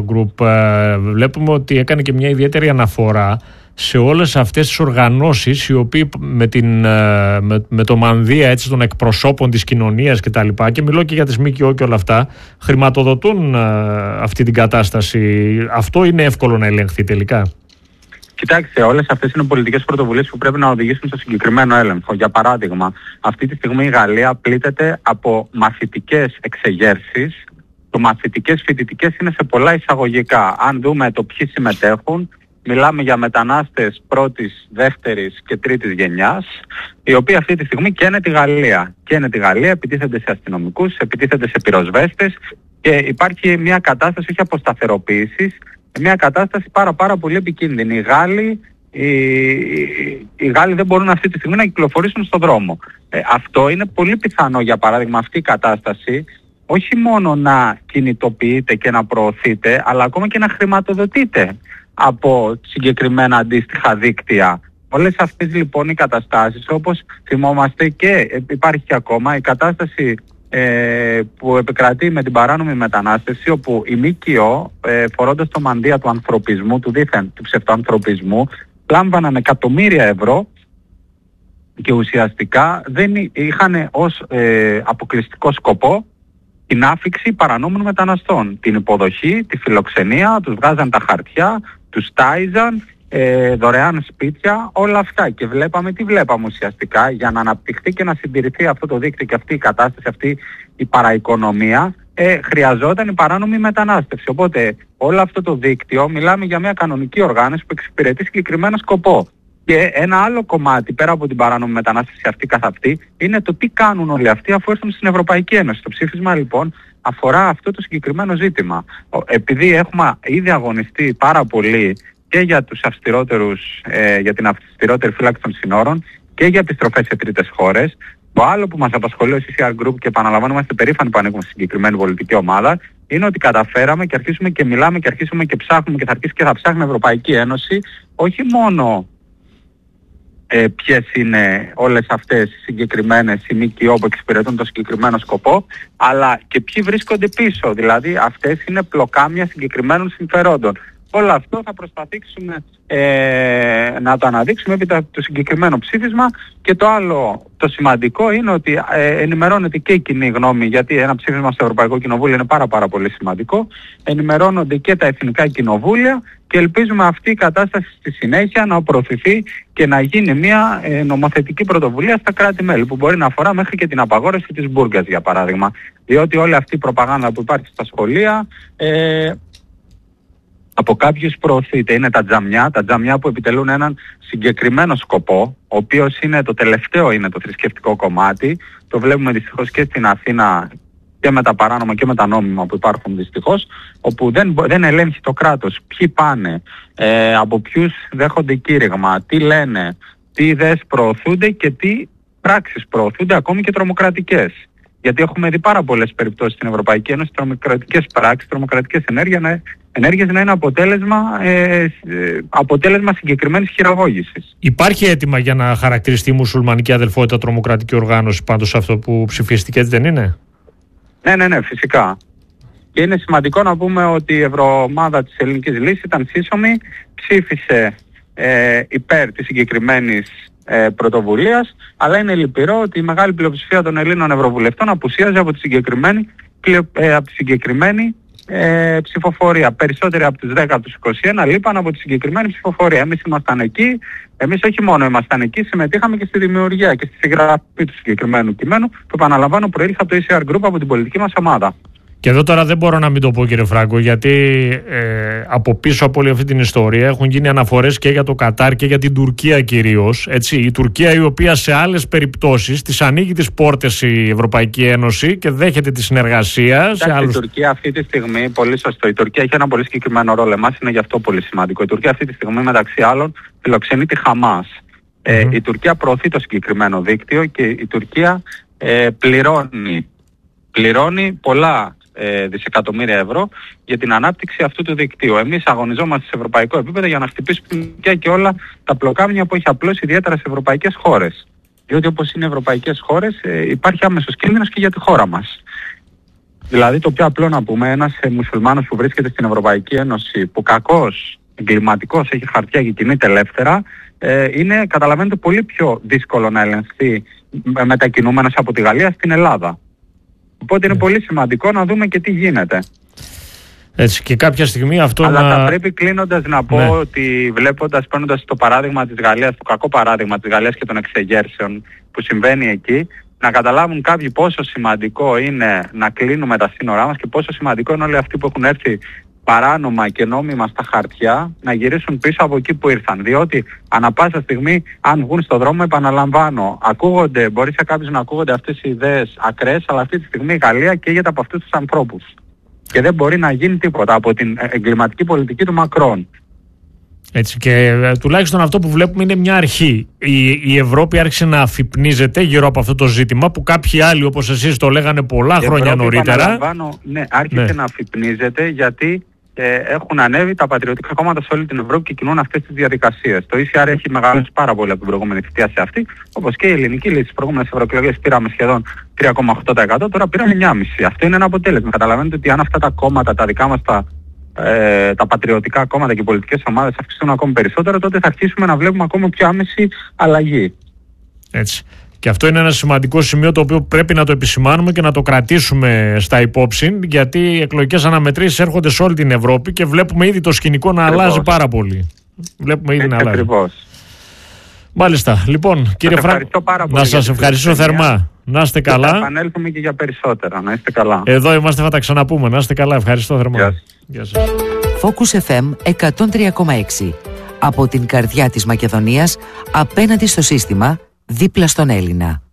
Group βλέπουμε ότι έκανε και μια ιδιαίτερη αναφορά σε όλες αυτές τις οργανώσεις οι οποίοι με το μανδύα έτσι, των εκπροσώπων της κοινωνίας και τα λοιπά, και μιλώ και για τις ΜΚΟ και όλα αυτά, χρηματοδοτούν αυτή την κατάσταση. Αυτό είναι εύκολο να ελεγχθεί τελικά? Κοιτάξτε, όλες αυτές είναι πολιτικές πρωτοβουλίες που πρέπει να οδηγήσουν στο συγκεκριμένο έλεγχο. Για παράδειγμα, αυτή τη στιγμή η Γαλλία πλήττεται από μαθητικές εξεγέρσεις. Το μαθητικές φοιτητικές είναι σε πολλά εισαγωγικά. Αν δούμε το ποιοι συμμετέχουν, μιλάμε για μετανάστες πρώτης, δεύτερης και τρίτης γενιάς, οι οποίοι αυτή τη στιγμή καίνε τη Γαλλία. Καίνε τη Γαλλία, επιτίθενται σε αστυνομικούς, επιτίθενται σε πυροσβέστες και υπάρχει μια κατάσταση όχι αποσταθεροποίησης, μια κατάσταση πάρα πολύ επικίνδυνη. Οι Γάλλοι δεν μπορούν αυτή τη στιγμή να κυκλοφορήσουν στον δρόμο. Αυτό είναι πολύ πιθανό, για παράδειγμα, αυτή η κατάσταση όχι μόνο να κινητοποιείται και να προωθείται, αλλά ακόμα και να χρηματοδοτείται από συγκεκριμένα αντίστοιχα δίκτυα. Όλες αυτές λοιπόν οι καταστάσεις, όπως θυμόμαστε, και υπάρχει και ακόμα η κατάσταση που επικρατεί με την παράνομη μετανάστευση, όπου οι ΜΚΟ, φορώντας το μανδύα του ανθρωπισμού, του δίθεν του ψευτοανθρωπισμού, λάμβαναν εκατομμύρια ευρώ και ουσιαστικά δεν είχαν ως αποκλειστικό σκοπό την άφιξη παρανόμων μεταναστών, την υποδοχή, τη φιλοξενία, τους βγάζαν τα χαρτιά, τους τάιζαν, δωρεάν σπίτια, όλα αυτά. Και τι βλέπαμε ουσιαστικά, για να αναπτυχθεί και να συντηρηθεί αυτό το δίκτυο και αυτή η κατάσταση, αυτή η παραοικονομία, χρειαζόταν η παράνομη μετανάστευση. Οπότε όλο αυτό το δίκτυο, μιλάμε για μια κανονική οργάνωση που εξυπηρετεί συγκεκριμένο σκοπό. Και ένα άλλο κομμάτι, πέρα από την παράνομη μετανάστευση αυτή καθ' αυτή, είναι το τι κάνουν όλοι αυτοί αφού έρθουν στην Ευρωπαϊκή Ένωση. Το ψήφισμα λοιπόν αφορά αυτό το συγκεκριμένο ζήτημα. Επειδή έχουμε ήδη αγωνιστεί πάρα πολύ και για για την αυστηρότερη φύλαξη των συνόρων και για επιστροφές σε τρίτες χώρες, το άλλο που μας απασχολεί ως ECR Group, και επαναλαμβάνω, είμαστε περήφανοι που ανήκουμε στη συγκεκριμένη πολιτική ομάδα, είναι ότι καταφέραμε και αρχίσουμε και μιλάμε και αρχίσουμε και ψάχνουμε και θα αρχίσει και θα ψάχνει η Ευρωπαϊκή Ένωση όχι μόνο ποιες είναι όλες αυτές οι συγκεκριμένες οι ΜΚΟ που εξυπηρετούν το συγκεκριμένο σκοπό, αλλά και ποιοι βρίσκονται πίσω. Δηλαδή αυτές είναι πλοκάμια συγκεκριμένων συμφερόντων. Όλο αυτό θα προσπαθήσουμε να το αναδείξουμε επί το συγκεκριμένο ψήφισμα. Και το άλλο, το σημαντικό είναι ότι ενημερώνεται και η κοινή γνώμη, γιατί ένα ψήφισμα στο Ευρωπαϊκό Κοινοβούλιο είναι πάρα πολύ σημαντικό. Ενημερώνονται και τα εθνικά κοινοβούλια και ελπίζουμε αυτή η κατάσταση στη συνέχεια να προωθηθεί και να γίνει μια νομοθετική πρωτοβουλία στα κράτη-μέλη, που μπορεί να αφορά μέχρι και την απαγόρευση της μπουργκας, για παράδειγμα. Διότι όλη αυτή η προπαγάνδα που υπάρχει στα σχολεία από κάποιους προωθείται. Είναι τα τζαμιά που επιτελούν έναν συγκεκριμένο σκοπό, ο οποίος είναι το τελευταίο, είναι το θρησκευτικό κομμάτι. Το βλέπουμε δυστυχώς και στην Αθήνα και με τα παράνομα και με τα νόμιμα που υπάρχουν δυστυχώς, όπου δεν ελέγχει το κράτος ποιοι πάνε, από ποιους δέχονται κήρυγμα, τι λένε, τι ιδέες προωθούνται και τι πράξεις προωθούνται, ακόμη και τρομοκρατικές. Γιατί έχουμε δει πάρα πολλές περιπτώσεις στην Ευρωπαϊκή Ένωση, τρομοκρατικές πράξεις, τρομοκρατικές ενέργειες να είναι αποτέλεσμα συγκεκριμένης χειραγώγησης. Υπάρχει αίτημα για να χαρακτηριστεί η μουσουλμανική αδελφότητα τρομοκρατική οργάνωση, πάντως αυτό που ψηφίστηκε, έτσι δεν είναι? Ναι, φυσικά. Και είναι σημαντικό να πούμε ότι η Ευρωομάδα της Ελληνικής Λύσης ήταν σύσσωμη, ψήφισε υπέρ της συγκεκριμένης πρωτοβουλίας, αλλά είναι λυπηρό ότι η μεγάλη πλειοψηφία των Ελλήνων Ευρωβουλευτών απουσίαζε από τη συγκεκριμένη ψηφοφορία. Περισσότεροι από τους 10 από τους 21 λείπαν από τη συγκεκριμένη ψηφοφορία. Εμείς ήμασταν εκεί, εμείς όχι μόνο ήμασταν εκεί, συμμετείχαμε και στη δημιουργία και στη συγγραφή του συγκεκριμένου κειμένου, που επαναλαμβάνω προήλθε από το ECR Group, από την πολιτική μας ομάδα. Και εδώ τώρα δεν μπορώ να μην το πω, κύριε Φράγκο, γιατί από πίσω από όλη αυτή την ιστορία έχουν γίνει αναφορές και για το Κατάρ και για την Τουρκία κυρίως. Έτσι, η Τουρκία, η οποία σε άλλες περιπτώσεις της ανοίγει τις πόρτες η Ευρωπαϊκή Ένωση και δέχεται τη συνεργασία. Η Τουρκία αυτή τη στιγμή, πολύ σωστό, η Τουρκία έχει ένα πολύ συγκεκριμένο ρόλο. Εμάς είναι γι' αυτό πολύ σημαντικό. Η Τουρκία αυτή τη στιγμή, μεταξύ άλλων, φιλοξενεί τη Χαμάς. Η Τουρκία προωθεί το συγκεκριμένο δίκτυο και η Τουρκία πληρώνει πολλά δισεκατομμύρια ευρώ για την ανάπτυξη αυτού του δικτύου. Εμείς αγωνιζόμαστε σε ευρωπαϊκό επίπεδο για να χτυπήσουμε και όλα τα πλοκάμια που έχει απλώσει, ιδιαίτερα σε ευρωπαϊκές χώρες. Διότι όπως είναι ευρωπαϊκές χώρες υπάρχει άμεσος κίνδυνος και για τη χώρα μας. Δηλαδή το πιο απλό να πούμε, ένας μουσουλμάνος που βρίσκεται στην Ευρωπαϊκή Ένωση, που κακώς, εγκληματικός, έχει χαρτιά και κινείται ελεύθερα, είναι, καταλαβαίνετε, πολύ πιο δύσκολο να ελεγχθεί μετακινούμενος από τη Γαλλία στην Ελλάδα. Οπότε είναι πολύ σημαντικό να δούμε και τι γίνεται. Έτσι, και κάποια στιγμή αυτό αλλά θα πρέπει κλείνοντας να πω ότι παίρνοντας το παράδειγμα της Γαλλίας, το κακό παράδειγμα της Γαλλίας και των εξεγέρσεων που συμβαίνει εκεί, να καταλάβουν κάποιοι πόσο σημαντικό είναι να κλείνουμε τα σύνορά μας και πόσο σημαντικό είναι όλοι αυτοί που έχουν έρθει παράνομα και νόμιμα στα χαρτιά να γυρίσουν πίσω από εκεί που ήρθαν. Διότι ανά πάσα στιγμή, αν βγουν στον δρόμο, επαναλαμβάνω, μπορεί σε κάποιους να ακούγονται αυτές οι ιδέες ακραίες, αλλά αυτή τη στιγμή η Γαλλία καίγεται από αυτούς τους ανθρώπους. Και δεν μπορεί να γίνει τίποτα από την εγκληματική πολιτική του Μακρόν. Έτσι, και τουλάχιστον αυτό που βλέπουμε είναι μια αρχή. Η Ευρώπη άρχισε να αφυπνίζεται γύρω από αυτό το ζήτημα που κάποιοι άλλοι, όπως εσείς το λέγανε πολλά χρόνια νωρίτερα. Ναι, άρχισε να αφυπνίζεται γιατί έχουν ανέβει τα πατριωτικά κόμματα σε όλη την Ευρώπη και κινούν αυτές τις διαδικασίες. Το ECR έχει μεγαλώσει πάρα πολύ από την προηγούμενη θητεία σε αυτή, όπως και η ελληνική λύση. Στις προηγούμενες ευρωεκλογές πήραμε σχεδόν 3,8%, τώρα πήραμε 9,5%. Αυτό είναι ένα αποτέλεσμα. Καταλαβαίνετε ότι αν αυτά τα κόμματα, τα δικά μας τα πατριωτικά κόμματα και οι πολιτικές ομάδες αυξηθούν ακόμη περισσότερο, τότε θα αρχίσουμε να βλέπουμε ακόμα πιο άμεση αλλαγή. Έτσι. Και αυτό είναι ένα σημαντικό σημείο το οποίο πρέπει να το επισημάνουμε και να το κρατήσουμε στα υπόψη, γιατί οι εκλογικές αναμετρήσεις έρχονται σε όλη την Ευρώπη και βλέπουμε ήδη το σκηνικό να αλλάζει πάρα πολύ. Βλέπουμε ήδη να αλλάζει. Ακριβώς. Μάλιστα. Λοιπόν, κύριε Φράγκο, να σας ευχαριστήσω θερμά. Να είστε καλά. Θα επανέλθουμε και για περισσότερα. Να είστε καλά. Εδώ είμαστε, θα τα ξαναπούμε. Να είστε καλά. Ευχαριστώ θερμά. Γεια σας. Focus FM 103,6. Από την καρδιά της Μακεδονίας, απέναντι στο σύστημα, δίπλα στον Έλληνα.